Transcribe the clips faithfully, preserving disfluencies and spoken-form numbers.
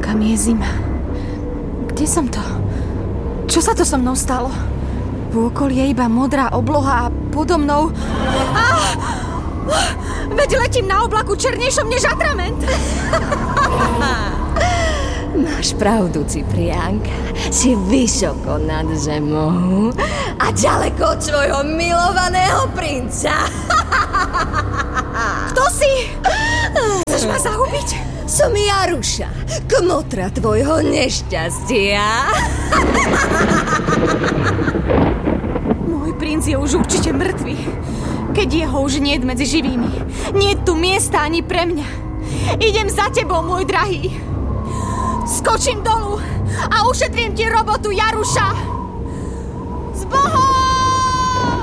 Aká mi je zima. Kde som to? Čo sa to so mnou stalo? V okolí je iba modrá obloha a podo mnou... Ah! Veď letím na oblaku černejšom než atrament. Máš pravdu, Cipriánka. Si vysoko nad zemou a ďaleko od svojho milovaného princa. Kto si? Chceš ma zahubiť? Som Jaruša, kmotra tvojho nešťastia. Môj princ je už určite mŕtvy, keď jeho už niet medzi živými. Nie tu miesta ani pre mňa. Idem za tebou, môj drahý. Skočím dolu a ušetrím ti robotu, Jaruša. S Bohom!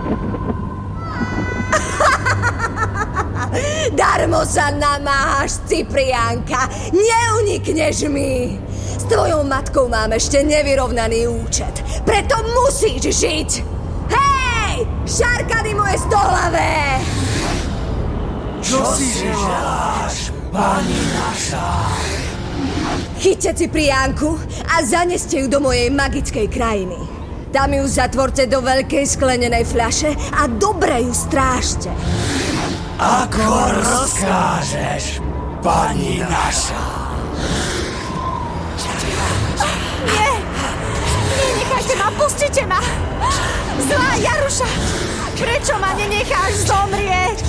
Darmo sa namáhaš, Cipriánka. Neunikneš mi. S tvojou matkou mám ešte nevyrovnaný účet. Preto musíš žiť. Hej! Šarkany moje stohlavé! Čo si želáš, pani naša? Chyťte Cipriánku a zaneste ju do mojej magickej krajiny. Tam ju zatvorte do veľkej sklenenej fľaše a dobre ju strážte. Ako rozkážeš, pani naša. Nie! Nenechajte ma, pustite ma! Zlá Jaruša! Prečo ma nenecháš zomrieť?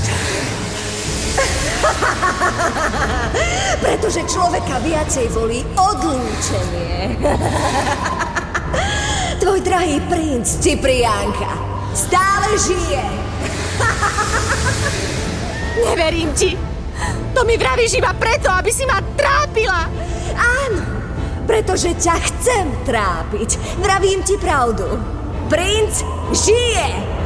Pretože človeka viacej volí odlúčenie. Tvoj drahý princ Cipriánka stále žije. Neverím ti. To mi vravíš iba preto, aby si ma trápila. Áno, pretože ťa chcem trápiť. Vravím ti pravdu. Princ žije.